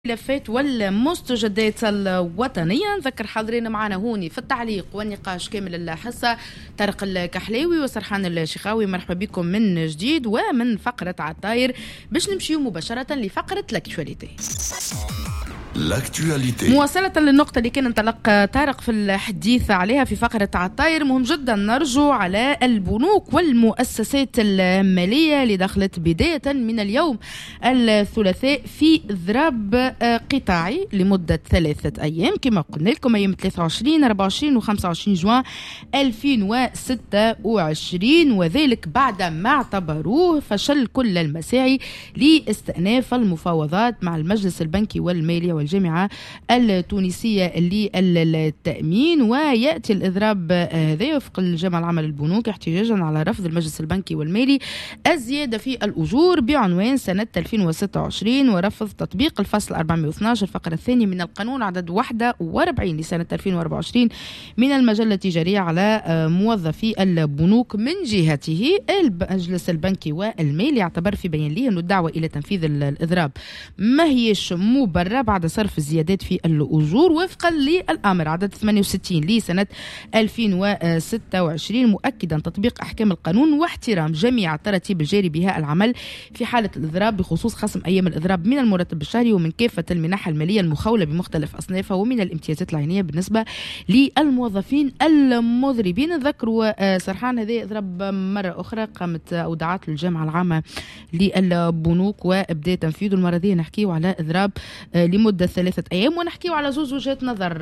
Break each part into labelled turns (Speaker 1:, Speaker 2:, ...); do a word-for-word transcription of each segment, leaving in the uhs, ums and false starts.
Speaker 1: الملفات والمستجدات الوطنية. نذكر حاضرين معنا هوني في التعليق والنقاش كامل الحصة طارق الكحلاوي وسرحان الشيخاوي. مرحبا بكم من جديد ومن فقرة عطاير باش نمشيو مباشرة لفقرة لاكتواليتي. مواصلة للنقطة اللي كان انطلق طارق في الحديث عليها في فقرة عطاير، مهم جدا نرجو على البنوك والمؤسسات المالية اللي دخلت بداية من اليوم الثلاثاء في إضراب قطاعي لمدة ثلاثة أيام كما قلنا لكم، أيام ثلاثة وعشرين أربعة وعشرين وخمسة وعشرين جوان ألفين وستة وعشرين، وذلك بعد ما اعتبروه فشل كل المساعي لاستئناف المفاوضات مع المجلس البنكي والمالي والجامعة التونسية للتأمين. ويأتي الإضراب هذا وفق الجامعة العامة للبنوك احتجاجا على رفض المجلس البنكي والمالي الزيادة في الأجور بعنوان سنة ألفين وستة وعشرين ورفض تطبيق الفصل أربعمائة واثني عشر الفقرة الثانية من القانون عدد واحد وأربعين لسنة ألفين وأربعة وعشرين من المجلة التجارية على موظفي البنوك. من جهته المجلس البنكي والمالي يعتبر في بيان ليه أن الدعوة إلى تنفيذ الإضراب ما هيش مبررة بعد صرف الزيادات في الأجور وفقا للأمر عدد ثمانية وستين لسنة ألفين وستة وعشرين، مؤكدا تطبيق أحكام القانون واحترام جميع التراتيب الجاري بها العمل في حالة الإضراب بخصوص خصم أيام الإضراب من المرتب الشهري ومن كافة المنح المالية المخولة بمختلف أصنافها ومن الامتيازات العينية بالنسبة للموظفين المضربين. نذكروا سرحان هذا إضراب مرة أخرى قامت أو دعت الجامعة العامة للبنوك وإبداء تنفيذه. المرة دي نحكيه على إضراب لمدة ثلاثة أيام ونحكيه على زوج وجهات نظر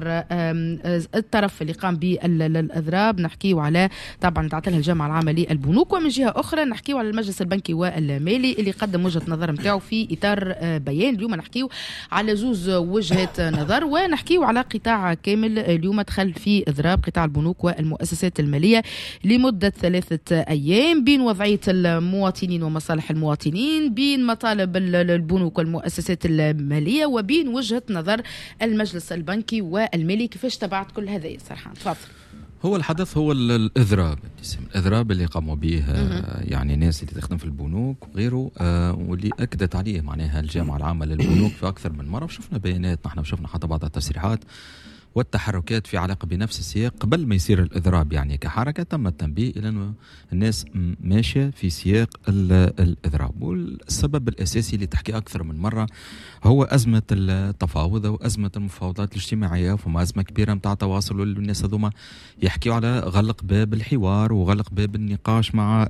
Speaker 1: الطرف اللي قام بالإضراب، نحكيه على طبعا تعطيها الجامعة العامة للبنوك، ومن جهة أخرى نحكيه على المجلس البنكي والمالي اللي قدم وجهة نظر متاعه في إطار بيان. اليوم نحكيه على زوج وجهات نظر ونحكيه على قطاع كامل اليوم دخل في إضراب قطاع البنوك والمؤسسات المالية لمدة ثلاثة أيام بين وضعية المواطنين ومصالح المواطنين، بين مطالب البنوك والمؤسسات المالية وبين وجهة نظر المجلس البنكي والمالي. كيفاش تبعت كل هذا يا سرحان؟ تفضل.
Speaker 2: هو الحدث هو الإضراب، الإضراب اللي قاموا به يعني ناس اللي تخدم في البنوك وغيره، واللي أكدت عليه معناها الجامعة العامة للبنوك في أكثر من مرة. شفنا بيانات نحن وشفنا حتى بعض التصريحات والتحركات في علاقة بنفس السياق قبل ما يصير الإضراب. يعني كحركة تم التنبيه إلى أنه الناس ماشية في سياق الإضراب، والسبب الأساسي اللي تحكي أكثر من مرة هو أزمة التفاوض وأزمة المفاوضات الاجتماعية. فما أزمة كبيرة متاع تواصل، والناس هذوما يحكيوا على غلق باب الحوار وغلق باب النقاش مع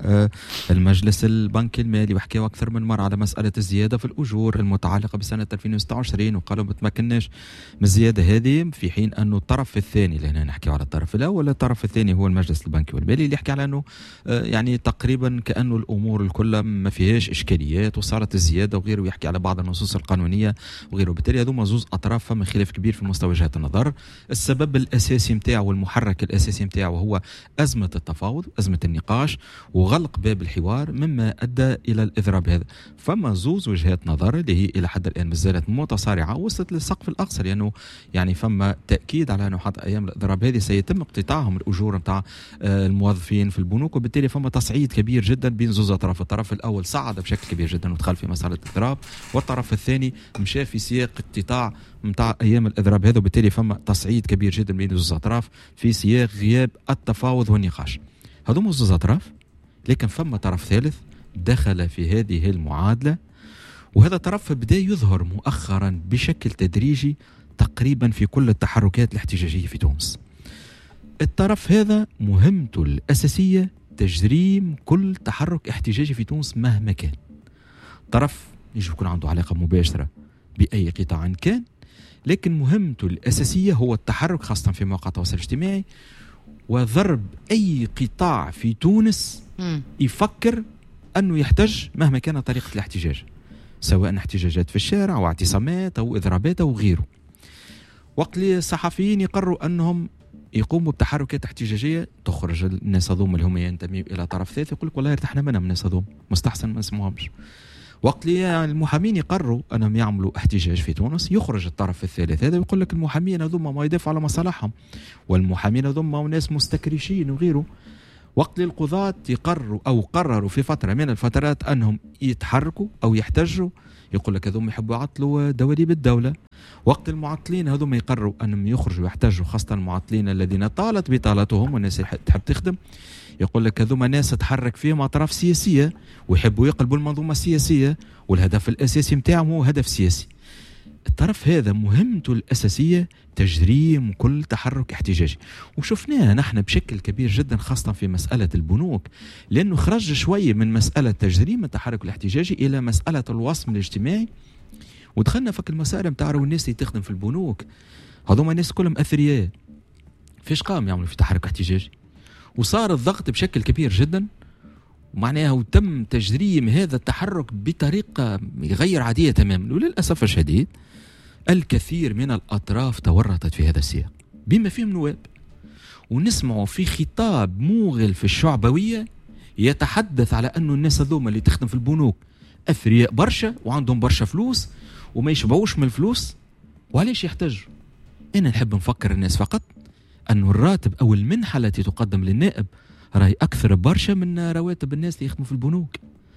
Speaker 2: المجلس البنكي المالي، وحكيوا أكثر من مرة على مسألة الزيادة في الأجور المتعلقة بسنة ألفين وستة وعشرين، وقالوا ما تمكناش من الزيادة هذه، في حين أنه الطرف الثاني اللي هنا نحكي على الطرف الأول، الطرف الثاني هو المجلس البنكي والمالي اللي يحكي على أنه يعني تقريبا كأنه الأمور الكل ما فيهاش إشكاليات وصارت الزيادة وغيره، ويحكي على بعض النصوص القانونية وغيره. بالتالي هذوما زوز أطراف فما خلاف كبير في مستوى وجهات النظر. السبب الأساسي متاعه والمحرك الأساسي متاعه هو أزمة التفاوض، أزمة النقاش وغلق باب الحوار، مما أدى إلى الإضراب هذا. فما زوز وجهات نظر اللي هي إلى حد الآن مازالت متصارعة وصلت للسقف الأقصى، لأنه يعني فما تأكيد على أنه حتى أيام الإضراب هذه سيتم اقتطاعهم الأجور متاع الموظفين في البنوك، وبالتالي فما تصعيد كبير جدا بين زوز أطراف. الطرف الأول صعد بشكل كبير جدا ودخل في مسألة الإضراب، والطرف الثاني مشى في سياق اقتطاع متاع أيام الإضراب هذا، وبالتالي فما تصعيد كبير جدا بين زوز أطراف في سياق غياب التفاوض والنقاش. هذوما زوز أطراف، لكن فما طرف ثالث دخل في هذه المعادلة، وهذا الطرف بدأ يظهر مؤخرا بشكل تدريجي تقريبا في كل التحركات الاحتجاجية في تونس. الطرف هذا مهمته الأساسية تجريم كل تحرك احتجاجي في تونس مهما كان. طرف يجب يكون عنده علاقة مباشرة بأي قطاع كان، لكن مهمته الأساسية هو التحرك خاصة في مواقع التواصل الاجتماعي وضرب أي قطاع في تونس يفكر أنه يحتج مهما كانت طريقة الاحتجاج، سواء احتجاجات في الشارع أو اعتصامات أو إضرابات أو غيره. وقت اللي الصحفيين يقرروا أنهم يقوموا بتحركات احتجاجية تخرج الناس هذوما اللي هم ينتمي إلى طرف ثالث يقول لك والله ارتحنا منهم الناس هذوما مستحسن ما نسموهمش. وقت اللي المحامين يقرروا أنهم يعملوا احتجاج في تونس يخرج الطرف الثالث هذا ويقول لك المحامين هذوما ما يدافعوا على مصالحهم، والمحامين هذوما ناس مستكرشين وغيره. وقت القضاة يقرروا أو قرروا في فترة من الفترات أنهم يتحركوا أو يحتجوا، يقول لك هذوم يحبوا يعطلوا دواليب الدولة. وقت المعطلين هذوم يقرروا أنهم يخرجوا يحتجوا، خاصة المعطلين الذين طالت بطالتهم والناس تحب تخدم، يقول لك هذوما ناس تحرك فيهم أطراف سياسية ويحبوا يقلبوا المنظومة السياسية، والهدف الأساسي متاعهم هو هدف سياسي. الطرف هذا مهمته الأساسية تجريم كل تحرك احتجاجي، وشفناها نحن بشكل كبير جدا خاصة في مسألة البنوك، لأنه خرج شوية من مسألة تجريم التحرك الاحتجاجي إلى مسألة الوصم الاجتماعي، ودخلنا فك المسار متاع الناس اللي تخدم في البنوك. هذوما الناس كلهم أثرياء، فيش قام يعملوا في تحرك احتجاجي، وصار الضغط بشكل كبير جدا، ومعناها وتم تجريم هذا التحرك بطريقة غير عادية تماما. وللأسف الشديد الكثير من الأطراف تورطت في هذا السياق بما فيهم نواب، ونسمعوا في خطاب موغل في الشعبوية يتحدث على أنه الناس هذوما اللي تخدم في البنوك أثرياء برشا وعندهم برشا فلوس وما يشبعوش من الفلوس، وعليش يحتاجوا. أنا نحب نفكر الناس فقط أنه الراتب أو المنحة التي تقدم للنائب راهي أكثر برشا من رواتب الناس اللي يخدموا في البنوك.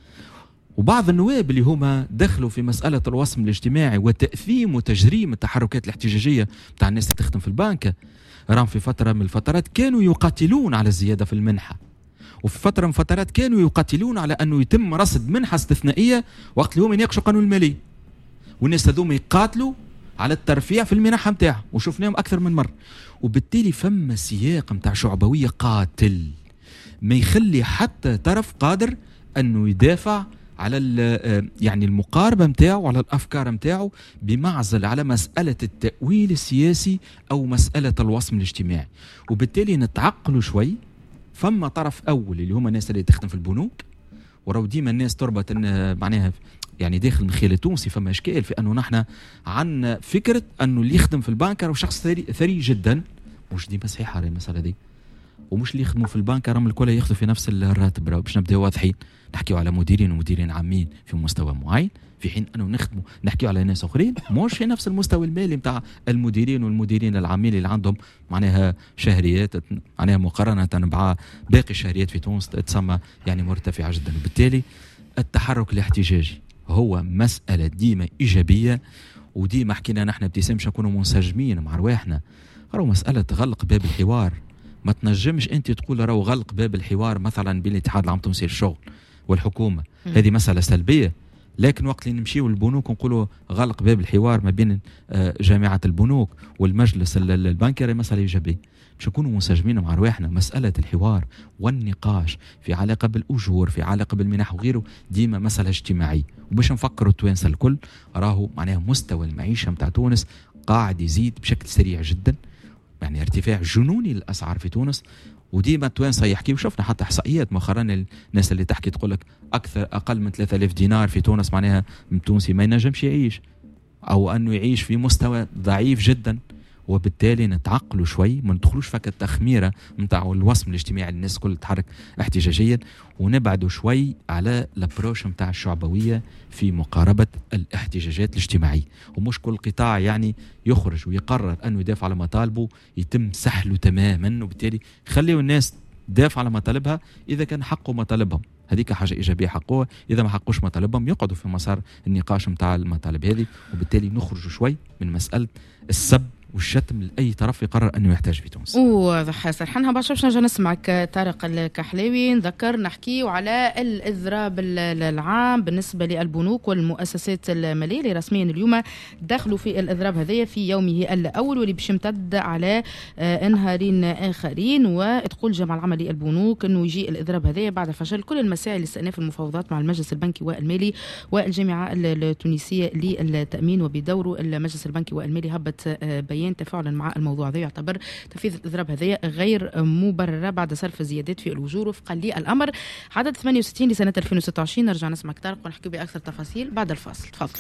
Speaker 2: وبعض النواب اللي هما دخلوا في مسألة الوصم الاجتماعي وتأثيم وتجريم التحركات الاحتجاجية بتاع الناس اللي تخدم في البنك، راهم في فترة من الفترات كانوا يقاتلون على الزيادة في المنحة، وفي فترة من الفترات كانوا يقاتلون على أنه يتم رصد منحة استثنائية وقت اللي هم يناقشوا قانون المالي، والناس هذوما يقاتلوا على الترفيع في المنحة متاعهم، وشفناهم أكثر من مرة. وبالتالي فما سياق متاع شعبوية قاتل ما يخلي حتى طرف قادر أنه يدافع على يعني المقاربة متاعه على الأفكار متاعه بمعزل على مسألة التأويل السياسي أو مسألة الوصم الاجتماعي. وبالتالي نتعقلوا شوي. فما طرف أول اللي هم الناس اللي تخدم في البنوك، ورو ديما الناس تربط أن معناها يعني داخل المخيل التونسي فما إشكال في أنه نحن عن فكرة أنه اللي يخدم في البنك هو شخص ثري, ثري جدا. مش ديما صحيحة المسألة دي، ومش اللي يخدموا في البنك راهم الكل ياخذوا في نفس الراتب. باش نبداو واضحين، نحكيو على مديرين ومديرين عامين في مستوى معين، في حين انه نخدموا نحكيو على ناس اخرين مش في نفس المستوى المالي نتاع المديرين والمديرين العامين اللي عندهم معناها شهريات معناها مقارنه مع باقي الشهريات في تونس تسمى يعني مرتفعه جدا. وبالتالي التحرك الاحتجاجي هو مساله ديما ايجابيه، وديما حكينا نحن ابتسام باش نكونوا منسجمين مع رواحنا. راهو مساله غلق باب الحوار، ما تنجمش انت تقول راهو غلق باب الحوار مثلا بين الاتحاد العام التونسي للشغل والحكومه، هذه مساله سلبيه. لكن وقت اللي نمشيو للبنوك ونقولوا غلق باب الحوار ما بين جامعه البنوك والمجلس البنكي، مساله ايجابيه. باش نكونوا منسجمين مع رواحنا. مساله الحوار والنقاش في علاقه بالاجور، في علاقه بالمنح وغيره، ديما مساله اجتماعيه. وباش نفكروا التوانسه الكل، راهو معناها مستوى المعيشه نتاع تونس قاعد يزيد بشكل سريع جدا، يعني ارتفاع جنوني للاسعار في تونس. وديما التوانسه يحكي، وشفنا حتى احصائيات مؤخرا الناس اللي تحكي تقول لك اكثر اقل من ثلاثة آلاف دينار في تونس معناها التونسي ما ينجمش يعيش، او انه يعيش في مستوى ضعيف جدا. وبالتالي نتعقلوا شوي، ما ندخلوش فك التخميره نتاع الوصم الاجتماعي الناس كل تحرك احتجاجيا، ونبعدوا شوي على الابروش نتاع الشعبويه في مقاربه الاحتجاجات الاجتماعيه. ومش كل قطاع يعني يخرج ويقرر انه يدافع على مطالبه يتم سحله تماما، وبالتالي خليوا الناس تدافع على مطالبها اذا كان حقه مطالبهم، هذيك حاجه ايجابيه حقوها. اذا ما حقوش مطالبهم يقعدوا في مسار النقاش نتاع المطالب هذه، وبالتالي نخرجوا شوي من مساله السب والشتم لأي طرف يقرر أنه يحتاج في تونس.
Speaker 1: واضح سرحانها باش باش نجي نسمعك طارق الكحلاوي. نذكر نحكي على الإضراب العام بالنسبة للبنوك والمؤسسات المالية اللي رسميا اليوم دخلوا في الإضراب هذايا في يومه الأول، واللي باش يمتد على نهارين آخرين. وتقول الجامعة العامة للبنوك أنه يجي الإضراب هذايا بعد فشل كل المساعي لاستئناف المفاوضات مع المجلس البنكي والمالي والجامعة التونسية للتأمين. وبدوره المجلس البنكي والمالي هبط بيان تفاعلا مع الموضوع هذا، يعتبر تنفيذ الاضراب هذايا غير مبرره بعد صرف الزيادات في الاجور وفقا للامر عدد ثمانية وستين لسنه ألفين وستة وعشرين. نرجع نسمع طارق ونحكي باكثر تفاصيل بعد الفاصل. تفضل.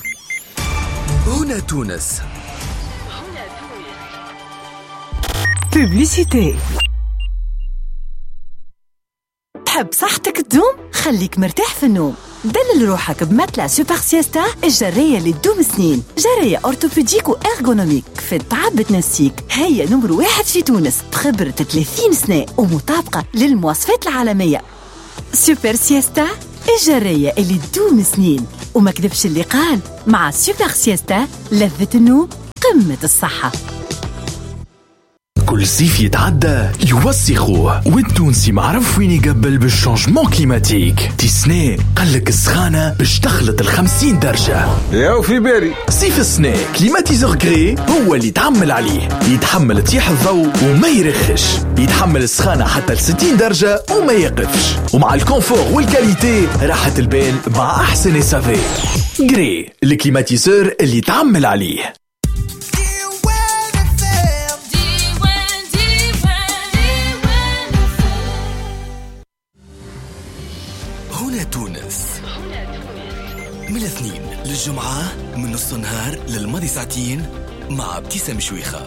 Speaker 3: هنا تونس. بوبليسيتي. تحب صحتك تدوم؟ خليك مرتاح في النوم.
Speaker 4: دلل روحك بمتلع سوبر سيستا الجرية اللي تدوم سنين. جرية أورتوبيديك وإرغونوميك في التعب تنسيك. هي نمر واحد في تونس بخبرة ثلاثين سنة ومطابقة للمواصفات العالمية. سوبر سيستا الجرية اللي تدوم سنين. وما كذبش اللي قال، مع سوبر سيستا لذة النوم قمة الصحة.
Speaker 3: كل صيف يتعدى يوسخوه، والتونسي معرف وين يقبل بالشانجمون كليماتيك. تيسني قالك السخانة باش تخلط الخمسين درجة.
Speaker 5: يا وفي بالي
Speaker 3: صيف السنة كليماتيزور غري هو اللي يتعمل عليه، يتحمل طيح الضوء وما يرخش، يتحمل السخانة حتى لستين درجة وما يقفش، ومع الكونفور والكاليتي راحة البال مع أحسن إسافي. غري الكليماتيزور اللي يتعمل عليه. هنا تونس، من الاثنين للجمعة من نص النهار للماضي ساعتين مع ابتسام شويخة.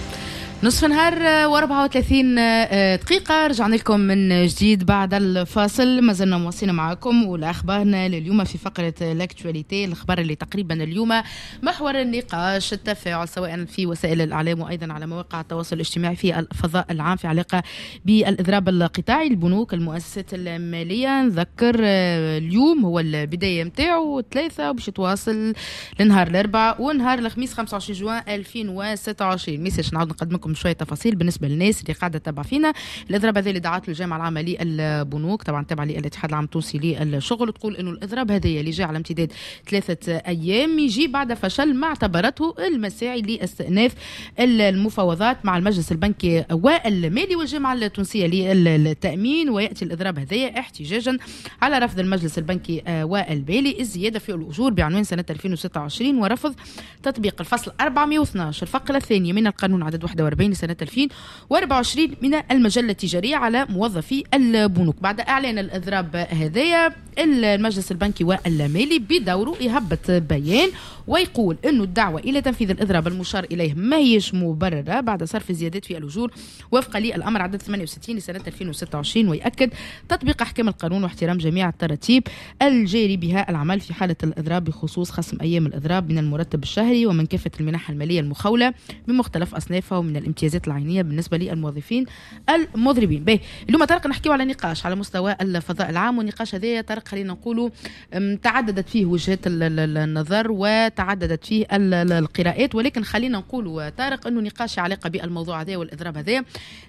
Speaker 1: نصف نهار واربعة وثلاثين دقيقة. رجعنا لكم من جديد بعد الفاصل. ما زلنا مواصلين معكم والأخبارنا لليوم في فقرة الأكتواليتي، الأخبار اللي تقريبا اليوم محور النقاش التفاعل سواء في وسائل الإعلام وأيضا على مواقع التواصل الاجتماعي في الفضاء العام في علاقة بالإضراب القطاعي. البنوك المؤسسات المالية نذكر اليوم هو البداية متاعه ثلاثة وباش يتواصل لنهار الأربعاء ونهار الخميس خمسة وعشرين جوان ألفين وستة وعشرين. ميساج نعاود نقدم لكم شويه تفاصيل بالنسبه للناس اللي قاعده تتابع فينا. الاضراب هذا اللي دعته الجامعه العامه للبنوك طبعا تابعه للاتحاد العام التونسي للشغل، تقول انه الاضراب هذا اللي جاء على امتداد ثلاثه ايام يجي بعد فشل ما اعتبرته المساعي لاستئناف المفاوضات مع المجلس البنكي والمالي والجامعه التونسيه للتامين، وياتي الاضراب هذا احتجاجا على رفض المجلس البنكي والمالي الزياده في الاجور بعنوان سنه ألفين وستة وعشرين ورفض تطبيق الفصل أربعمائة واثني عشر الفقره الثانيه من القانون عدد واحد وأربعين لسنة ألفين وأربعة وعشرين من المجلة التجارية على موظفي البنوك. بعد إعلان الإضراب هذايا المجلس البنكي والمالي بدوره يهبط بيان ويقول أنه الدعوة إلى تنفيذ الإضراب المشار إليه ما هيش مبررة بعد صرف الزيادات في الأجور وفقا للأمر عدد ثمانية وستين لسنة ألفين وستة وعشرين، ويأكد تطبيق أحكام القانون واحترام جميع التراتيب الجاري بها العمل في حالة الإضراب بخصوص خصم أيام الإضراب من المرتب الشهري ومن كافة المنح المالية المخولة بمختلف أصنافها ومن الامتيازات العينية بالنسبة للموظفين المضربين. باهي اليوم طارق نحكيو على نقاش على مستوى الفضاء العام، والنقاش هذا طارق خلينا نقولوا تعددت فيه وجهات النظر وتعددت فيه القراءات، ولكن خلينا نقولوا طارق انه نقاش علاقه بالموضوع هذا والاضراب هذا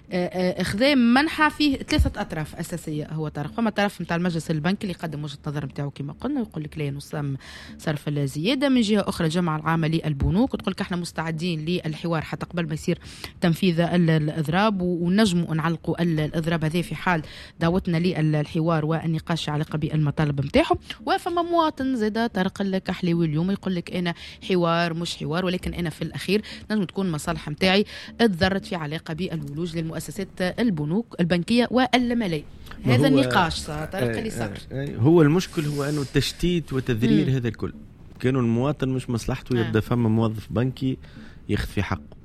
Speaker 1: اخذ منحى فيه ثلاثه اطراف اساسيه. هو طارق فما طرف نتاع المجلس البنكي اللي قدم وجهه النظر نتاعو كما قلنا يقول لك لا نصم صرف الزياده، من جهه اخرى الجامعه العامه للبنوك تقول لك احنا مستعدين للحوار حتى قبل ما يصير تنفيذ الاضراب ونجموا نعلقوا الاضراب هذا في حال دعوتنا للحوار والنقاش علاقه بالمطالب نتاعهم. وفما مواطن زاد طارق الكحليوي اليوم يقول لك انا حوار مش حوار، ولكن انا في الاخير نجم تكون مصالح نتاعي تضرت في علاقه بالولوج للمؤسسات البنوك البنكيه والماليه. هذا النقاش طارق اللي صار.
Speaker 5: هو المشكل هو انه التشتيت وتذرير هذا الكل. كانوا المواطن مش مصلحته يبدا فما موظف بنكي ياخذ في حقه،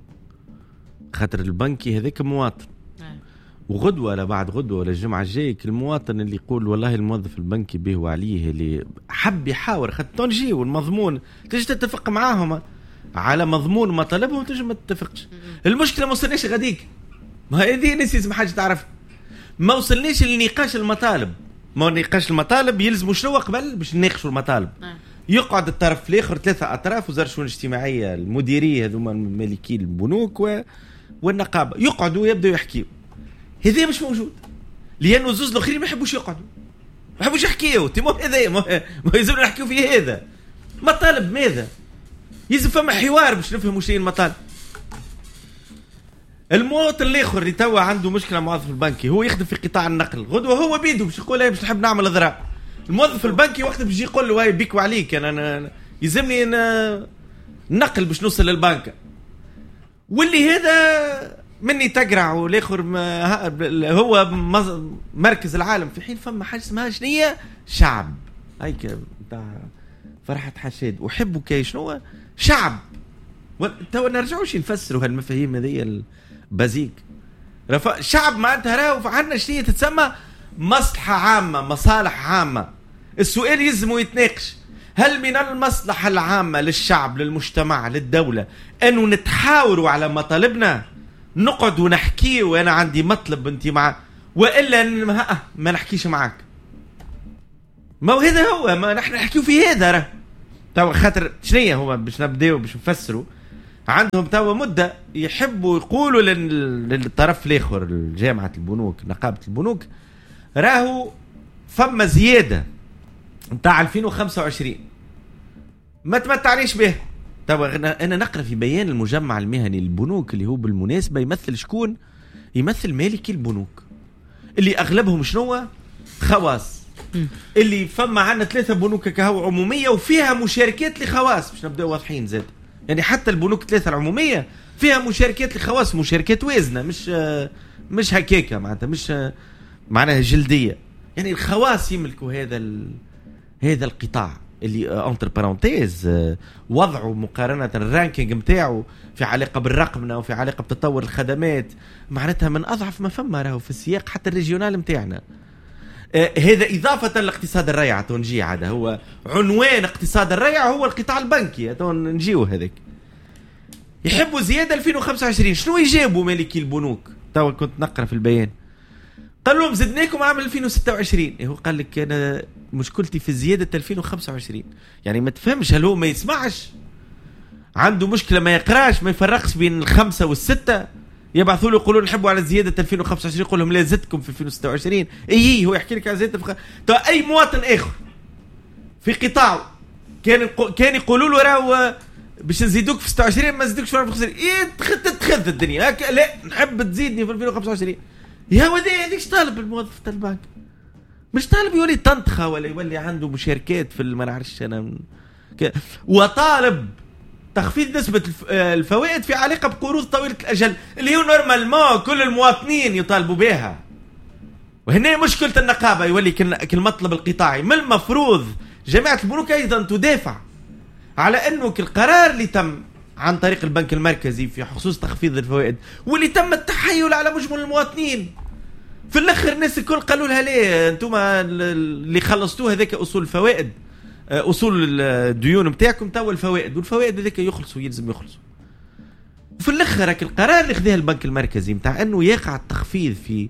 Speaker 5: خاطر البنكي هذاك مواطن. وغدوة ولا بعد غدوة ولا الجمعة الجاية المواطن اللي يقول والله الموظف البنكي به وعليه اللي حب يحاور خاطر تنجي والمضمون تجي تتفق معاهم على مضمون مطالبهم تجي ما تتفقش. المشكلة ما وصلناش غاديك، ما هذه ناس لازم حاجة تعرف، ما وصلناش لنقاش المطالب. ما نقاش المطالب يلزموا شنو قبل باش نناقشوا المطالب. يقعد الطرف الاخر ثلاثة اطراف وزاره الشؤون الاجتماعيه المديريه هذوما مالكي البنوك و... والنقابه يقعدوا يبداوا يحكيوا. هذا مش موجود لانه زوز الاخرين ما يحبوش يقعدوا ما يحبوش يحكيوا. تمام هذا ما, ما يلزمنا نحكيوا فيه. هذا مطالب ماذا يلزم فما حوار باش نفهموا شيء المطالب. المواطن الاخر اللي توا عنده مشكله موظف البنكي هو يخدم في قطاع النقل غدوه هو بيده باش يقول باش نحب نعمل اضراب. الموظف البنكي وقت باش يقول له هاي بيك وعليك انا, أنا يلزمني انا نقل باش نوصل للبنك، واللي هذا مني تقرع والاخر هو مركز العالم، في حين فما حاجه اسمها شنية شعب هيك بتاع فرحة حشاد وحبوا كاي شنو شعب. تو نرجعوش نفسروا هالمفاهيم هذه البازيك. شعب ما انت راهو عندنا شنية تتسمى مصلحة عامة مصالح عامة. السؤال يلزم يتناقش، هل من المصلحة العامة للشعب للمجتمع للدولة أنه نتحاوروا على مطالبنا، نقعد ونحكي وأنا عندي مطلب أنت مع، وإلا ما, ما نحكيش معك. ما هو هذا هو، ما نحن نحكيو في هذا راه. توا خاطر شنية هو باش نبداو باش نفسروا، عندهم توا مدة يحبوا يقولوا للطرف الآخر جامعة البنوك نقابة البنوك راهو فما زيادة نتاع ألفين وخمسة وعشرين ما تمتعنيش به. توا أنا نقرأ في بيان المجمع المهني للبنوك اللي هو بالمناسبة يمثل شكون؟ يمثل مالكي البنوك اللي أغلبهم شنو؟ خواص. اللي فما عنا ثلاثة بنوك كهو عمومية وفيها مشاركات لخواص، باش نبدأ واضحين زاد. يعني حتى البنوك ثلاثة العمومية فيها مشاركات لخواص، مشاركات وازنة، مش مش هكاكة معناتها، مش معناها جلدية. يعني الخواص يملكوا هذا ال... هذا القطاع اللي انتر بارونتيز وضعوا مقارنة الرانكينج متاعه في علاقة بالرقمنة وفي علاقة بتطور الخدمات معناتها من أضعف ما فما راهو في السياق حتى الريجيونال متاعنا. آه هذا إضافة لاقتصاد الريع. تونجي عادة هو عنوان اقتصاد الريع هو القطاع البنكي، نجيو هذاك يحبوا زيادة ألفين وخمسة وعشرين. شنو يجابوا مالكي البنوك؟ توا كنت نقرأ في البيان قال لهم زدناكم عام ألفين وستة وعشرين. هو قال لك أنا مشكلتي في زيادة ألفين وخمسة وعشرين. يعني ما تفهمش، هل هو ما يسمعش؟ عنده مشكلة ما يقراش، ما يفرقش بين الخمسة والستة؟ يبعثوا له يقولوا نحبوا على زيادة ألفين وخمسة وعشرين، يقول لهم لا زدتكم في ألفين وستة وعشرين. اي هو يحكي لك على زيادة في خ... اي مواطن اخر في قطاعه كان كان يقولوا له راهو باش نزيدوك في ستة وعشرين ما نزيدوكش في ألفين وخمسة وعشرين. ايه تخذ تخذ الدنيا هكا، لا نحب تزيدني في ألفين وخمسة وعشرين. يا ودي هذيك طالب الموظف تاع البنك، مش طالب يولي تنتخه ولا يولي عنده مشاركات في ما نعرفش انا من... ك... وطالب تخفيض نسبة الفوائد في علاقة بقروض طويلة الأجل اللي هو نورمالمون كل المواطنين يطالبوا بها. وهنا مشكلة النقابة يولي كالمطلب القطاعي. من المفروض جامعة البنوك أيضا تدافع على أنه القرار اللي تم عن طريق البنك المركزي في خصوص تخفيض الفوائد واللي تم التحايل على مجمل المواطنين. في الأخر الناس الكل قالوا لها ليه أنتم اللي خلصتوه هذاك أصول الفوائد، أصول الديون متاعكم توا الفوائد، والفوائد هذاك يخلصوا يلزم يخلصوا. وفي الأخر القرار اللي خذاه البنك المركزي متاع أنه يقع التخفيض في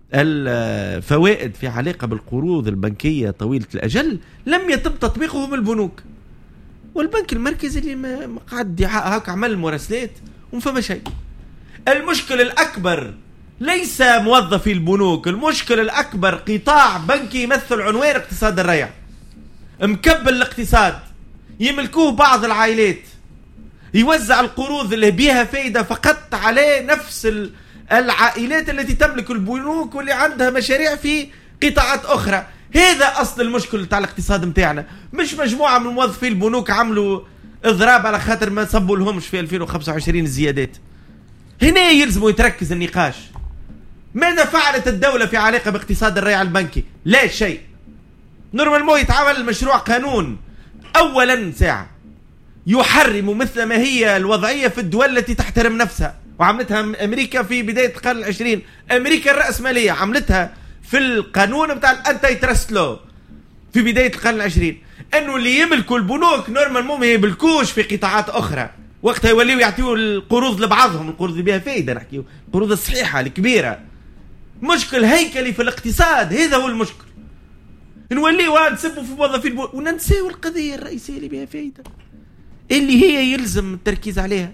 Speaker 5: الفوائد في علاقة بالقروض البنكية طويلة الأجل لم يتم تطبيقه من البنوك. والبنك المركزي اللي ما قعد هاك عمل المراسلات وما فما شيء. المشكلة الأكبر ليس موظفي البنوك، المشكلة الأكبر قطاع بنكي يمثل عنوان اقتصاد الريع مكبل الاقتصاد، يملكوه بعض العائلات، يوزع القروض اللي بيها فايدة فقط على نفس العائلات التي تملك البنوك واللي عندها مشاريع في قطاعات أخرى. هذا أصل المشكلة تاع الاقتصاد متاعنا، مش مجموعة من موظفي البنوك عملوا إضراب على خاطر ما صبوا لهمش في ألفين وخمسة وعشرين الزيادات. هنا يلزموا يتركز النقاش. ماذا فعلت الدولة في علاقة باقتصاد الريع البنكي؟ لا شيء. نورمالمون يتعامل المشروع قانون أولا ساعة يحرم مثل ما هي الوضعية في الدول التي تحترم نفسها، وعملتها أمريكا في بداية القرن العشرين. أمريكا الرأسمالية عملتها في القانون بتاع الأنتي تراست لو في بداية القرن العشرين، أنه اللي يملكوا البنوك نورمالمون ما يملكوش في قطاعات أخرى، وقتها يوليوا يعطيوا القروض لبعضهم، القروض اللي بها فايدة نحكيو القروض الصحيحة الكبيرة. مشكل هيكلي في الاقتصاد، هذا هو المشكل. نوليوا نسبوا في موظفين البنوك وننساو القضية الرئيسية اللي بها فايدة اللي هي يلزم التركيز عليها،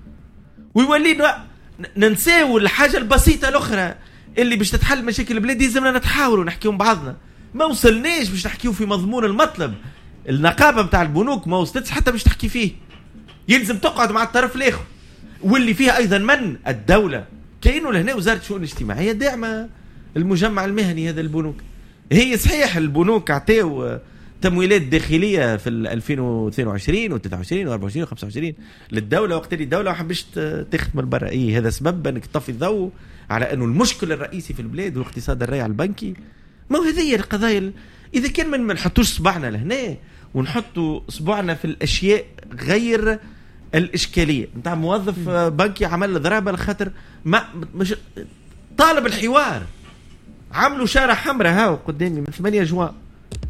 Speaker 5: ويولينا ننساو الحاجة البسيطة الأخرى اللي باش تتحل مشاكل البلاد. يلزمنا نتحاوروا نحكيو مع بعضنا. ما وصلناش باش نحكيو في مضمون المطلب. النقابة متاع البنوك ما وصلتش حتى باش تحكي فيه. يلزم تقعد مع الطرف الآخر واللي فيها أيضا من الدولة. كأنه لهنا وزارة الشؤون الاجتماعية داعمة المجمع المهني هذا البنوك. هي صحيح البنوك عطاو تمويلات داخلية في ألفين واثنين وعشرين وثلاثة وعشرين وأربعة وعشرين وخمسة وعشرين للدولة، وقت اللي الدولة ما حبش تاخذ من برا. إيه هذا سبب أنك تطفي الضوء على أنه المشكل الرئيسي في البلاد هو الاقتصاد الريع البنكي. ما هو هذه القضايا. إذا كان من ما نحطوش صبعنا لهنا ونحطوا صبعنا في الأشياء غير الإشكالية نتاع موظف بنكي عمل ضرابة لخاطر ما مش طالب الحوار، عملوا شارع حمراء هاو قدامي من ثمانية جوان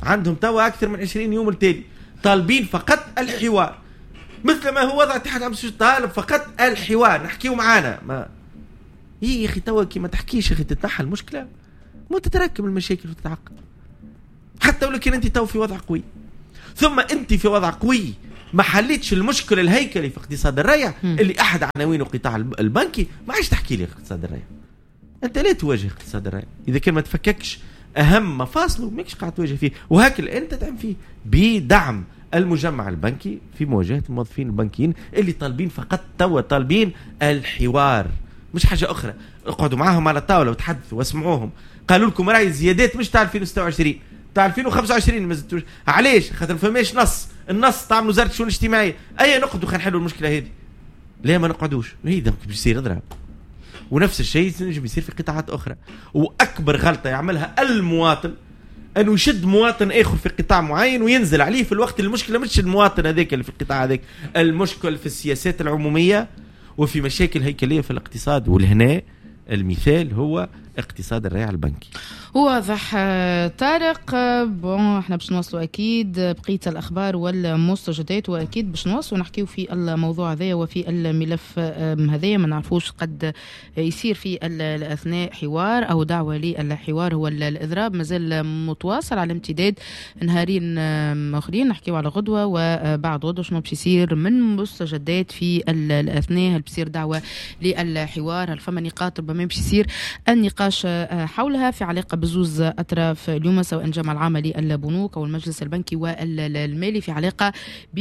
Speaker 5: عندهم توا اكثر من عشرين يوم التالي طالبين فقط الحوار، مثل ما هو وضع اتحاد عام طالب فقط الحوار، نحكيو معانا. ما هي يا اخي توا كي ما تحكيش يا اخي تتنحى المشكله، مو تتراكم المشاكل وتتعقد. حتى ولو كان انت تو في وضع قوي، ثم انت في وضع قوي ما حليتش المشكله الهيكلي في اقتصاد الريع اللي احد عناوينه القطاع البنكي، ما عادش تحكي لي اقتصاد الريع. انت لا تواجه اقتصاد الريع اذا كان ما تفككش اهم مفاصله، ماكش قاعد تواجه فيه، وهكذا انت تدعم فيه بدعم المجمع البنكي في مواجهه الموظفين البنكيين اللي طالبين فقط توا طالبين الحوار، مش حاجه اخرى. اقعدوا معاهم على الطاوله وتحدثوا واسمعوهم، قالوا لكم راي زيادات مش تاع ألفين وستة وعشرين، تاع ألفين وخمسة وعشرين ما زدتوش. علاش؟ خاطر ما فماش نص، النص تاع وزاره الشؤون الاجتماعيه. اي نقعدوا خلينا نحلوا المشكله هذه؟ لا ما نقعدوش، هي باش يصير اضرب. ونفس الشيء ينجم يصير في قطاعات اخرى. واكبر غلطه يعملها المواطن انه يشد مواطن اخر في قطاع معين وينزل عليه في الوقت اللي المشكله مش المواطن هذاك اللي في القطاع هذاك، المشكل في السياسات العموميه وفي مشاكل هيكليه في الاقتصاد. والهنا المثال هو اقتصاد الريع البنكي.
Speaker 1: واضح طارق. بون احنا باش نوصلوا اكيد بقيه الاخبار والمستجدات، واكيد باش نوصلوا نحكيو في الموضوع هذايا وفي الملف هذايا. ما نعرفوش قد يصير في الاثناء حوار او دعوه للحوار. هو الاضراب مازال متواصل على امتداد نهارين اخرين، نحكيو على غدوه وبعد غدوه شنو باش يصير من مستجدات في الاثناء. هل بصير دعوه للحوار؟ هل فما نقاط ربما باش يصير النقاش حولها في علاقه بزوز اطراف اليوم، سواء الجامعه العامه للبنوك او المجلس البنكي والمالي، في علاقه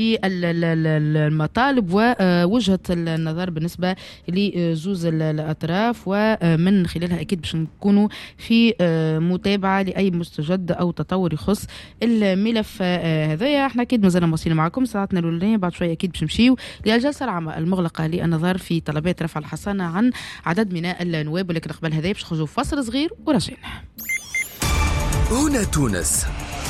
Speaker 1: بالمطالب ووجهه النظر بالنسبه لزوز الاطراف، ومن خلالها اكيد باش نكونوا في متابعه لاي مستجد او تطور يخص الملف هذايا. احنا اكيد مازلنا مواصلين معكم ساعتنا الاولانيه، بعد شويه اكيد باش نمشيو للجلسه العامه المغلقه للنظر في طلبات رفع الحصانه عن عدد من النواب. ولكن قبل هذا باش نخرجوا فاصل صغير ورجعنا.
Speaker 3: هنا تونس.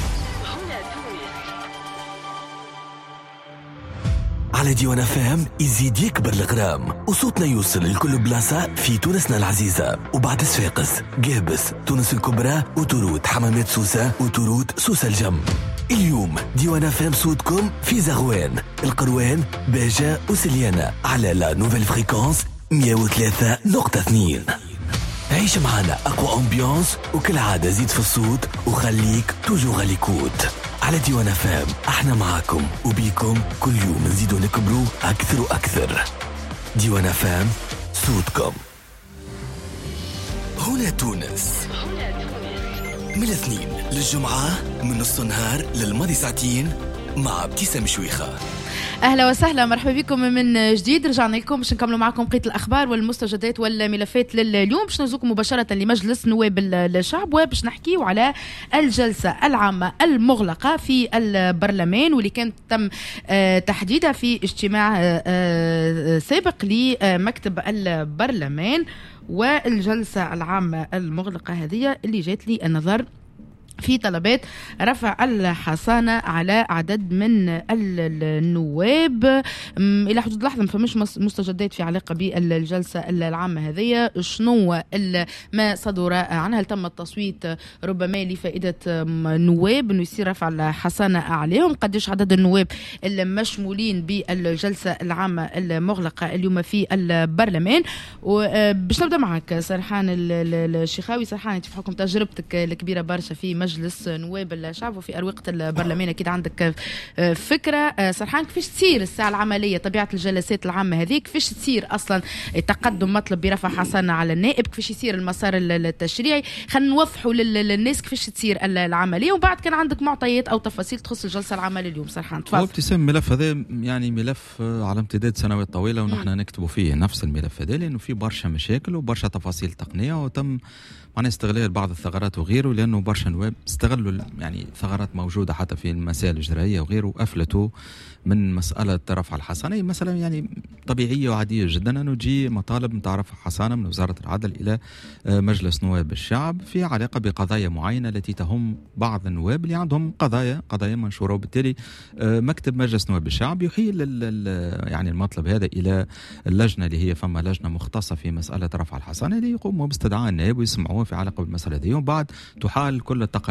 Speaker 3: على ديوان اف ام يزيد يكبر الغرام وصوتنا يوصل لكل بلاصة في تونسنا العزيزة. وبعد صفاقس، قابس، تونس الكبرى، وتروت حمامات سوسة، وتروت سوسة الجم. اليوم ديوان اف ام صوتكم في زغوان، القروان، باجة وسليانة على لا نوفيل فريكونس مية وثلاثة نقطة اثنين. عيش معنا أقوى أمبيانس، وكل عادة زيد في الصوت وخليك توجو غاليكوت. على ديوان فام احنا معاكم وبيكم كل يوم نزيدو نكبروا أكثر وأكثر. ديوان فام صوتكم. هنا تونس، من الاثنين للجمعة من نص النهار للماضي ساعتين مع ابتسام شويخة.
Speaker 1: اهلا وسهلا، مرحبا بكم من جديد. رجعنا لكم باش نكملوا معكم بقيه الاخبار والمستجدات والملفات لليوم. باش نزوكم مباشره لمجلس نواب الشعب وباش نحكيو على الجلسه العامه المغلقه في البرلمان واللي كانت تم تحديدها في اجتماع سابق لمكتب البرلمان. والجلسه العامه المغلقه هذه اللي جات لي النظر في طلبات رفع الحصانة على عدد من النواب. إلى حدود لحظة ما فماش مستجدات في علاقة بالجلسة العامة هذه. شنو ما صدر عنها؟ هل تم التصويت ربما لفائدة نواب أنه يصير رفع الحصانة عليهم؟ قديش عدد النواب المشمولين بالجلسة العامة المغلقة اليوم في البرلمان؟ وباش نبدأ معك سرحان الشيخاوي. سرحان انت في حكم تجربتك الكبيرة برشا في مجلس نواب الشعب وفي أروقة البرلمان أكيد عندك فكرة. سرحان كيفاش تصير الساعة العملية، طبيعة الجلسات العامة هذه، كيفاش تصير أصلا تقدم مطلب برفع حصانة على النائب، كيفاش يصير المسار التشريعي؟ خلينا نوضحوا للناس كيفاش تصير العملية، وبعد كان عندك معطيات أو تفاصيل تخص الجلسة العامة لليوم. سرحان تفضل.
Speaker 2: ابتسام، الملف هذا يعني ملف على امتداد سنوات طويلة ونحن نكتبوا فيه نفس الملف هذا، لأنه فيه برشا مشاكل وبرشا تفاصيل تقنية، وتم معناه استغلال بعض الثغرات وغيره، لأنه برشا نواب استغلوا يعني ثغرات موجودة حتى في المسائل الإجرائية وغيره، أفلتوا من مسألة رفع الحصانة. مثلا يعني طبيعية وعادية جدا أنه تجي مطالب من رفع حصانة من وزارة العدل إلى مجلس نواب الشعب في علاقة بقضايا معينة التي تهم بعض النواب اللي عندهم قضايا قضايا منشورة، وبالتالي مكتب مجلس نواب الشعب يحيل يعني المطلب هذا إلى اللجنة اللي هي فما لجنة مختصة في مسألة رفع الحصانة اللي يقوموا باستدعاء النائب ويسمعوه في علاقة بالمسألة دي، وبعد تحال كل التقارير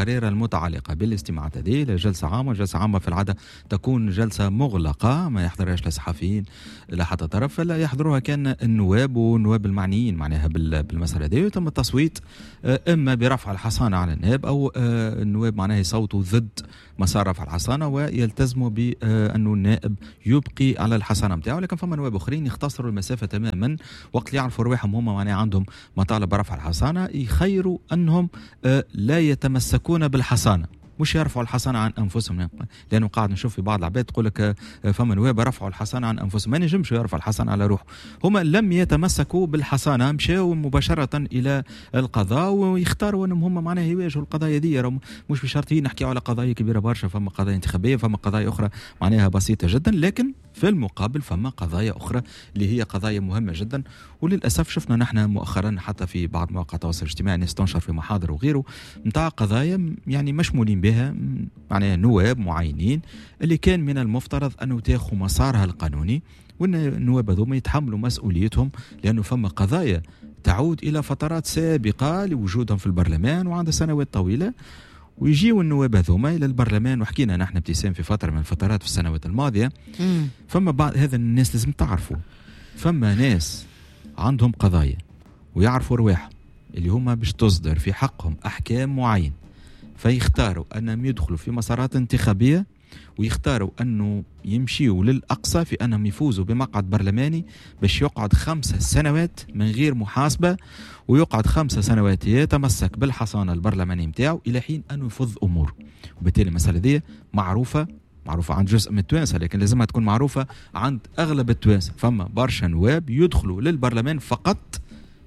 Speaker 2: التقارير المتعلقة بالاستماعات هذه لجلسة عامة. جلسة عامة في العادة تكون جلسة مغلقة ما يحضرهاش لا صحفيين لا حتى طرف، فلا يحضروها كان النواب والنواب المعنيين معناها بالمسألة هذه، ويتم التصويت إما برفع الحصانة على النائب أو النواب معناها يصوتوا ضد مسار رفع الحصانة ويلتزموا بأنه النائب يبقي على الحصانة متاعه. لكن فما نواب أخرين يختصروا المسافة تماما، وقت يعرفوا رواحهم هم معناها عندهم مطالب برفع الحصانة يخيروا أنهم لا يتمسكون بالحصانة، مش يرفعوا الحصانة عن أنفسهم، لأنه قاعد نشوف في بعض العباد تقول لك فما نواب رفعوا الحصانة عن أنفسهم، ما نجمش يرفع الحصانة على روحه. هم لم يتمسكوا بالحصانة، مشاو مباشرة إلى القضاء ويختاروا أنهم هم معناها يواجهوا القضايا دي. مش بشرط نحكي على قضايا كبيرة برشا، فما قضايا انتخابية، فما قضايا أخرى معناها بسيطة جدا، لكن في المقابل فما قضايا أخرى اللي هي قضايا مهمة جدا. وللأسف شفنا نحن مؤخرا حتى في بعض مواقع التواصل الاجتماعي ناس تنشر في محاضر وغيره متاع قضايا يعني مشمولين بها معناها نواب معينين اللي كان من المفترض أنه تاخذ مسارها القانوني، وأن النواب هذوما يتحملوا مسؤوليتهم، لأنه فما قضايا تعود إلى فترات سابقة لوجودهم في البرلمان وعند سنوات طويلة، ويجيوا النواب هذوما الى البرلمان. وحكينا نحن ابتسام في فتره من الفترات في السنوات الماضيه مم. فما بعض هذا الناس لازم تعرفوا، فما ناس عندهم قضايا ويعرفوا رواحهم اللي هما باش تصدر في حقهم احكام معين، فيختاروا انهم يدخلوا في مسارات انتخابيه ويختاروا انه يمشيوا للاقصى في انهم يفوزوا بمقعد برلماني باش يقعد خمسة سنوات من غير محاسبه، ويقعد خمسة سنوات يتمسك بالحصانه البرلمانيه نتاعو الى حين انه يفض اموره. وبالتالي المساله دي معروفه معروفه عند جزء من التوانسه، لكن لازمها تكون معروفه عند اغلب التوانسه. فما برشا نواب يدخلوا للبرلمان فقط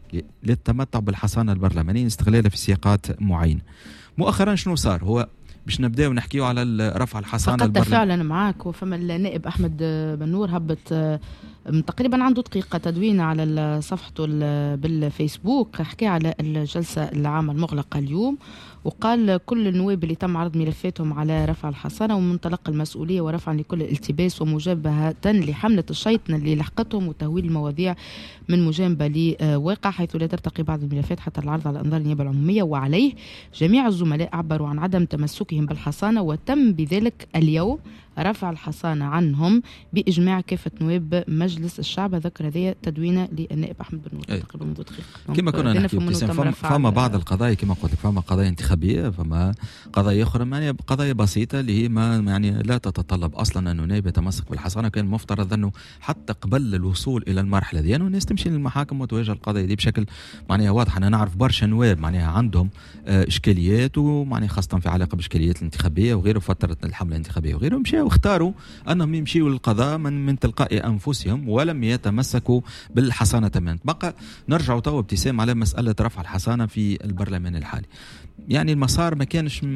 Speaker 2: للتمتع بالحصانه البرلمانيه استغلالها في سياقات معينه. مؤخرا شنو صار؟ هو باش نبداو نحكيو على رفع الحصانه
Speaker 1: البرلمانيه. فعلا معاك، وفما النائب احمد بنور هبط تقريبا عنده دقيقه تدوين على صفحته بالفيسبوك، حكى على الجلسه العامه المغلقه اليوم، وقال كل النواب اللي تم عرض ملفاتهم على رفع الحصانه ومن منطلق المسؤوليه ورفعا لكل الالتباس ومجابهه لحمله الشيطنه اللي لحقتهم وتهويل المواضيع من مجانبه لواقع، حيث لا ترتقي بعض الملفات حتى العرض على انظار النيابه العموميه. وعليه جميع الزملاء عبروا عن عدم تمسكهم بالحصانه، وتم بذلك اليوم رفع الحصانه عنهم باجماع كافه نواب مجلس الشعب. ذكر هذه تدوينه للنائب احمد بن نور تقريبا منذ دقيقه.
Speaker 2: كما كنا نحكي فما, فما بعض القضايا كما قلت لك، فما قضايا انتخابيه، فما قضايا اخرى يعني قضايا بسيطه اللي هي ما يعني لا تتطلب اصلا انه نائب يتمسك بالحصانه. كان المفترض انه حتى قبل الوصول الى المرحله دي انه الناس تمشي للمحاكم وتواجه القضايا دي بشكل معناها واضح. انا نعرف برشا نواب معناها عندهم اشكاليات، ومعناها خاصه في علاقه بالاشكاليات الانتخابيه وغيره، فتره الحمله الانتخابيه وغيره، مشاو واختاروا انهم يمشيوا للقضاء من من تلقاء انفسهم ولم يتمسكوا بالحصانه تماما. بقى نرجع توا ابتسام على مساله رفع الحصانه في البرلمان الحالي. يعني المسار ما كانش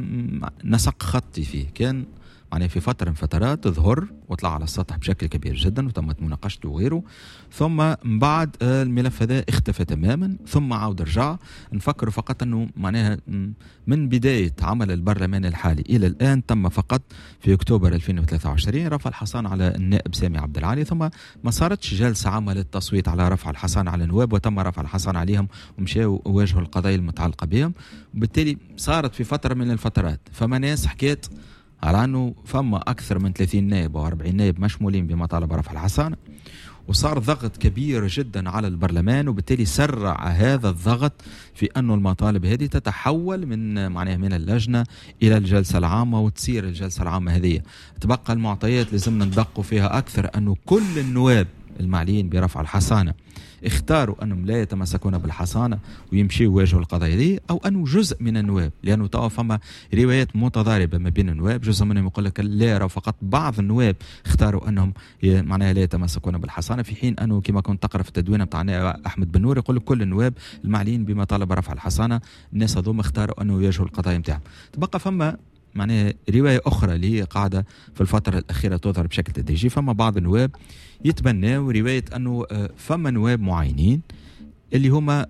Speaker 2: نسق خطي فيه، كان يعني في فترة من فترات ظهر وطلع على السطح بشكل كبير جدا وتمت مناقشته وغيره، ثم بعد الملف هذا اختفى تماما، ثم عاود رجع. نفكر فقط أنه معناها من بداية عمل البرلمان الحالي إلى الآن تم فقط في أكتوبر ألفين وثلاثة وعشرين رفع الحصان على النائب سامي عبد العالي، ثم ما صارتش جلسة عامة للتصويت على رفع الحصان على النواب وتم رفع الحصان عليهم ومشاو واجهوا القضايا المتعلقة بهم. وبالتالي صارت في فترة من الفترات فما ناس حكيت على أنه فما أكثر من ثلاثين نائب أو أربعين نائب مشمولين بمطالب رفع الحصانة، وصار ضغط كبير جدا على البرلمان، وبالتالي سرع هذا الضغط في أنه المطالب هذه تتحول من معناها من اللجنة إلى الجلسة العامة، وتصير الجلسة العامة هذه تبقى المعطيات لازمنا ندقوا فيها أكثر، أنه كل النواب المعنيين برفع الحصانة اختاروا أنهم لا يتمسكون بالحصانة ويمشوا يواجهوا القضايا دي، أو أنه جزء من النواب، لأنه توا فما روايات متضاربة ما بين النواب، جزء منهم يقول لك لا فقط بعض النواب اختاروا أنهم معناها لا يتمسكون بالحصانة، في حين أنه كما كنت تقرأ في التدوينة بتاع أحمد بن نور يقول لك كل النواب المعنيين بمطالب رفع الحصانة الناس هذوما اختاروا أنه يواجهوا القضايا نتاعهم. تبقى فما معناها رواية أخرى اللي هي قاعدة في الفترة الأخيرة تظهر بشكل تدريجي، فما بعض النواب يتبنوا رواية أنه فما نواب معينين اللي هما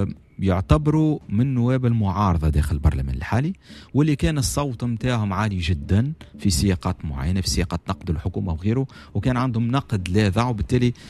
Speaker 2: يعتبروا من نواب المعارضة داخل البرلمان الحالي، واللي كان الصوت متاعهم عالي جدا في سياقات معينة، في سياقات نقد الحكومة وغيره، وكان عندهم نقد لاذع، وبالتالي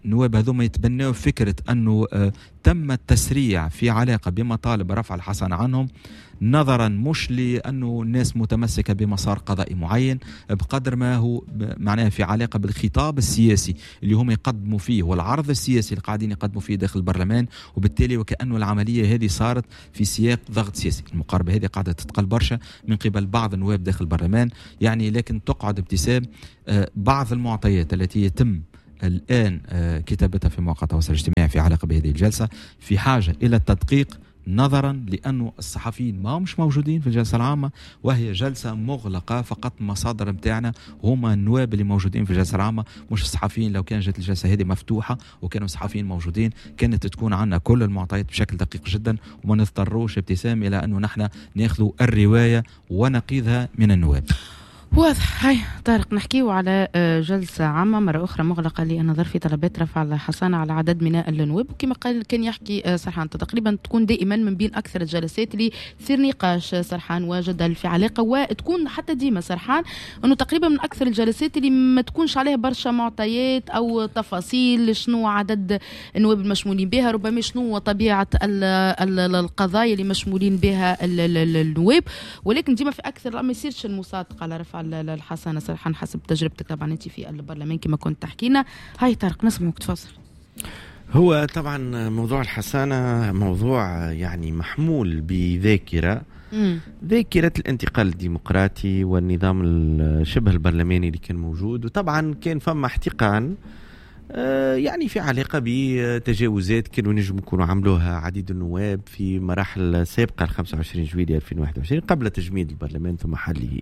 Speaker 2: النواب هذوما يتبنوا فكرة أنه تم التسريع في علاقة بمطالب رفع الحصانة عنهم، نظرا مش لأنه الناس متمسكة بمسار قضائي معين، بقدر ما هو معناه في علاقة بالخطاب السياسي اللي هم يقدموا فيه والعرض السياسي اللي قاعدين يقدموا فيه داخل البرلمان. وبالتالي وكأنه العملية هذه صارت في سياق ضغط سياسي. المقاربة هذه قاعدة تتقل برشا من قبل بعض النواب داخل البرلمان يعني. لكن تقعد ابتسام بعض المعطيات التي يتم الآن كتابتها في مواقع التواصل الاجتماعي في علاقة بهذه الجلسة في حاجة إلى التدقيق، نظرا لأنه الصحفيين ما مش موجودين في الجلسة العامة، وهي جلسة مغلقة. فقط مصادر متاعنا هما النواب اللي موجودين في الجلسة العامة، مش الصحفيين. لو كان جت الجلسة هذه مفتوحة وكانوا الصحفيين موجودين كانت تكون عنا كل المعطيات بشكل دقيق جدا، وما نضطروش ابتسام إلى أنه نحن ناخذ الرواية ونقيضها من النواب.
Speaker 1: واضح. هاي طارق، نحكيو على جلسة عامة مرة أخرى مغلقة لأن ظرف طلبات رفع الحصانة على عدد من النواب، وكما قال كان يحكي سرحان تقريبا تكون دائما من بين أكثر الجلسات اللي تصير نقاش سرحان وجدل في علاقة، وتكون حتى ديما سرحان أنه تقريبا من أكثر الجلسات اللي ما تكونش عليها برشا معطيات أو تفاصيل شنو عدد النواب المشمولين بها، ربما شنو طبيعة القضايا اللي مشمولين بها النواب، ولكن ديما في أكثر ما يصيرش المصادقة على رفع الحصانة صراحة حسب تجربتك طبعا انت في البرلمان كما كنت تحكينا. هاي طارق نسمعك تفضل.
Speaker 5: هو طبعا موضوع الحصانة موضوع يعني محمول بذاكرة مم. ذاكرة الانتقال الديمقراطي والنظام الشبه البرلماني اللي كان موجود، وطبعا كان فما احتقان يعني في علاقة بتجاوزات كانوا نجم يكونوا عملوها عديد النواب في مراحل سابقة خمسة وعشرين جويلية ألفين وواحد وعشرين قبل تجميد البرلمان ثم حله.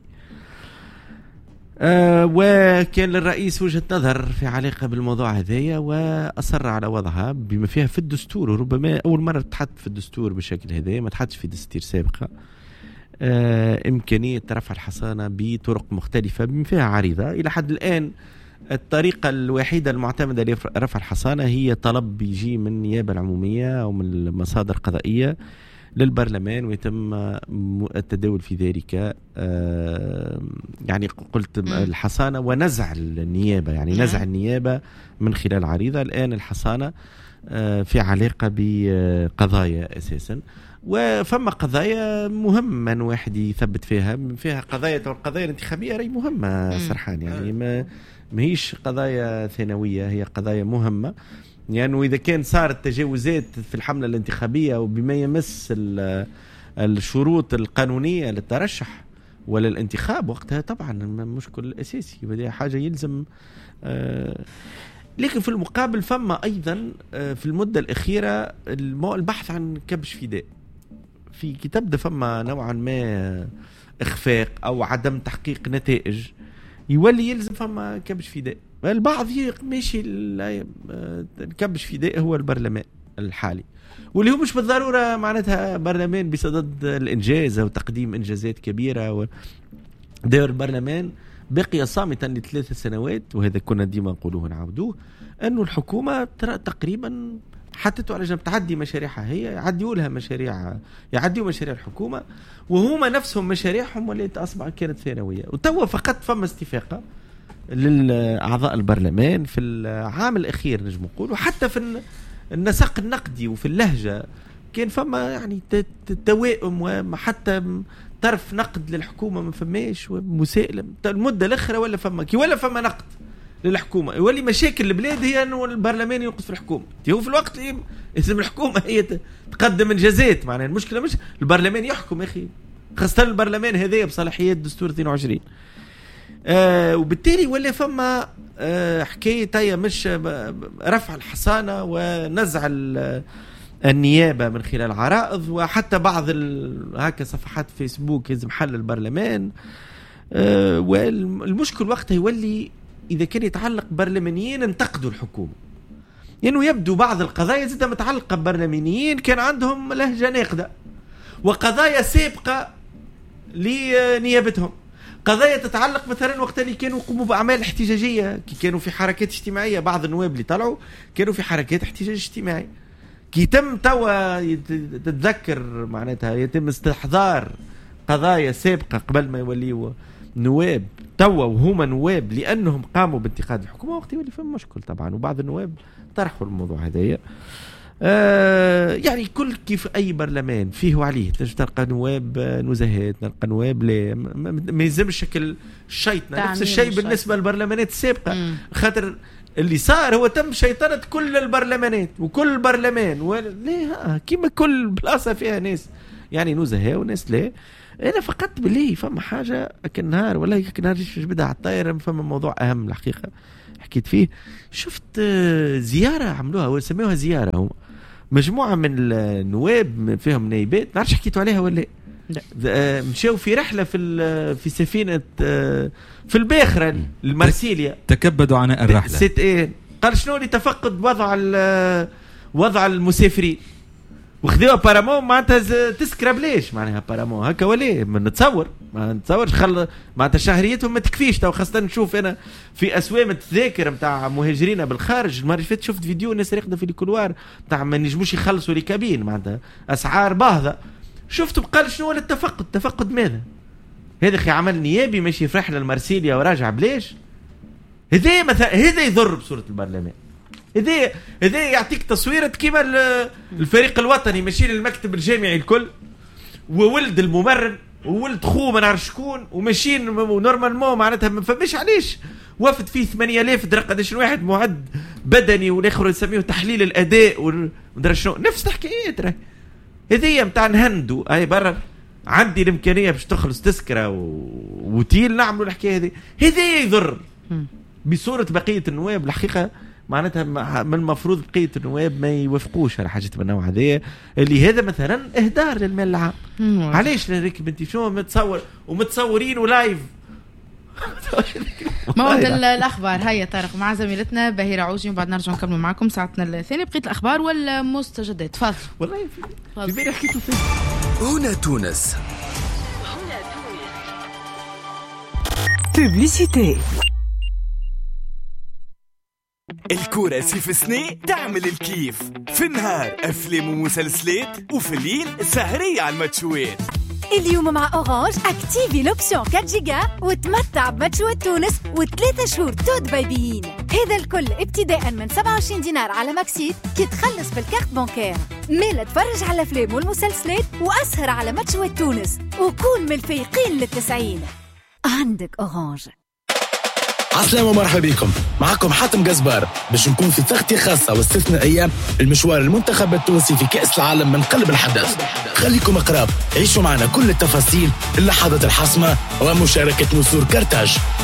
Speaker 5: أه وكان للرئيس وجهة نظر في علاقة بالموضوع هذايا وأصر على وضعها بما فيها في الدستور، وربما أول مرة تحط في الدستور بالشكل هذا، ما تحطش في دستور سابقة. أه إمكانية رفع الحصانة بطرق مختلفة بما فيها عريضة. إلى حد الآن الطريقة الوحيدة المعتمدة لرفع الحصانة هي طلب بيجي من النيابة العمومية أو من المصادر القضائية للبرلمان ويتم التداول في ذلك. يعني قلت الحصانة ونزع النيابة، يعني نزع النيابة من خلال عريضة. الآن الحصانة في علاقة بقضايا أساسا، وفما قضايا مهمة أن واحد يثبت فيها فيها قضايا القضايا الانتخابية رأي مهمة سرحان، يعني ما ماهيش قضايا ثانوية، هي قضايا مهمة. يعني إذا كان صارت تجاوزات في الحملة الانتخابية وبما يمس الشروط القانونية للترشح ولا الانتخاب، وقتها طبعا مشكل أساسي، بدي حاجة يلزم. آه لكن في المقابل فما أيضا آه في المدة الأخيرة البحث عن كبش فداء في كتاب ده، فما نوعا ما إخفاق أو عدم تحقيق نتائج يولي يلزم فما كبش فداء. البعض ماشي الكبش فداء هو البرلمان الحالي، واللي هو مش بالضرورة معناتها برلمان بصدد الإنجاز أو تقديم إنجازات كبيرة. دور البرلمان بقي صامتا لثلاث سنوات، وهذا كنا ديما نقولوه ونعودوه، أنه الحكومة تقريبا حتى على جنب تعدي مشاريعها، هي يعديوا لها مشاريع، يعديوا مشاريع الحكومة وهما نفسهم مشاريعهم واللي أصبح كانت ثانوية. وتوا فقط فما استفاقة للأعضاء البرلمان في العام الأخير نجم نقول، وحتى في النسق النقدي وفي اللهجة كان فما يعني توائم، وحتى طرف نقد للحكومة ما فماش ومسائلة. المدة الأخرى ولا فما كي ولا فما نقد للحكومة، يولي مشاكل البلاد هي أنه البرلمان ينقص في الحكومة. هو في الوقت اللي اسم الحكومة هي تقدم إنجازات، معناها المشكلة مش البرلمان يحكم يا أخي، خاصة البرلمان هذا بصلاحيات دستور اثنين وعشرين. آه وبالتالي ولا فما آه حكاية هي مش رفع الحصانة ونزع النيابة من خلال عرائض، وحتى بعض هكا صفحات فيسبوك يزم حل البرلمان. آه والمشكل وقتها يولي إذا كان يتعلق برلمانيين انتقدوا الحكومة، لأنه يعني يبدو بعض القضايا زيادة متعلقة برلمانيين كان عندهم لهجة ناقدة، وقضايا سابقة لنيابتهم، قضايا تتعلق مثلا وقت اللي كانوا يقوموا بأعمال احتجاجية، كي كانوا في حركات اجتماعية. بعض النواب اللي طلعوا كانوا في حركات احتجاج اجتماعي، كي تم توا تتذكر معناتها يتم استحضار قضايا سابقة قبل ما يوليوا نواب توا وهما نواب لانهم قاموا بانتقاد الحكومه، وقت يولي فما مشكل طبعا. وبعض النواب طرحوا الموضوع هذايا. آه يعني كل كيف اي برلمان فيه وعليه، تلقى نواب نزهات، نلقى نواب لا ما يلزمش شكل شيطنه. نفس الشيء بالنسبه للبرلمانات السابقه، خاطر اللي صار هو تم شيطنه كل البرلمانات وكل برلمان و... ليه كيما كل بلاصه فيها ناس يعني نزهه وناس لا. انا فقدت بالله فما حاجه كنهار والله كنهار بدها على الطايره، فما موضوع اهم الحقيقه حكيت فيه. شفت زياره عملوها وسموها زياره، هم مجموعه من النواب فيهم نايبات، ما نعرفش حكيتوا عليها ولا لا، مشاو في رحله في في سفينه في الباخره المرسيليا،
Speaker 2: تكبدوا عناء الرحله.
Speaker 5: ست ايه قال شنو اللي تفقد وضع وضع المسافرين، وخذوها بارامون معناتها تسكر بليش معناها بارامون هكا ولا ما نتصور ما نتصورش خل معناتها شهريتهم ما تكفيش. تو خاصة نشوف انا في اسوام التذاكر نتاع مهاجرين بالخارج، المره اللي فاتت شفت فيديو الناس راقده في الكولوار نتاع ما نجموش يخلصوا الكابين، معناتها اسعار باهظه. شفت قال شنو ولا التفقد؟ تفقد ماذا؟ هذا اخي عمل نيابي ماشي في رحله المرسيليا وراجع بليش. هذا مثلا هذا يضر بصوره البرلمان. هذا هذا يعطيك تصويره كيما الفريق الوطني ماشي للمكتب الجامعي الكل، وولد الممرن وولد خوه ما نعرف شكون، وماشيين نورمالمون معناتها ما فماش علاش وفد فيه ثمانية آلاف درا قداش واحد معد بدني والاخر يسميه تحليل الاداء ومدري شنو، نفس الحكايات راهي. هذه نتاع نهندو اي برا عندي الامكانيه باش تخلص تذكره و... وتيل نعملوا الحكايه هذه. هذا يضر بصوره بقيه النواب الحقيقه، معناتها من المفروض بقيه النواب ما يوافقوش على حاجه من النوع هذايا، اللي هذا مثلا اهدار للمال العام. علاش نركب انت شنو متصور ومتصورين ولايف
Speaker 1: موعد الاخبار. هيا طارق مع زميلتنا بهيرة عوجي، وبعد نرجع نكمل معكم ساعتنا الثانيه بقيه الاخبار والمستجدات. تفضل.
Speaker 5: والله في بالي حكيتوا فيه.
Speaker 3: هنا تونس.
Speaker 4: بوبليسيتي.
Speaker 6: الكورة سيف سني تعمل الكيف، في النهار أفلام ومسلسلات، وفي الليل سهرية على الماتشوات.
Speaker 7: اليوم مع أورانج اكتيفي لوبسيون أربعة جيجا وتمتع بماتشوات تونس وثلاثة شهور تود بايبيين. هذا الكل ابتداء من سبعة وعشرين دينار على ماكسيت كي تخلص بالكارت بانكير. ميلا تفرج على الأفلام والمسلسلات وأسهر على ماتشوات تونس وكون من الفايقين للتسعين. عندك أورانج.
Speaker 8: عسلامة ومرحبا بكم، معكم حاتم جزبار باش نكون في تغطية خاصة واستثنائية المشوار المنتخب التونسي في كأس العالم من قلب الحدث. خليكم اقراب، عيشوا معنا كل التفاصيل، اللحظات الحاسمة ومشاركة نسور كرتاج.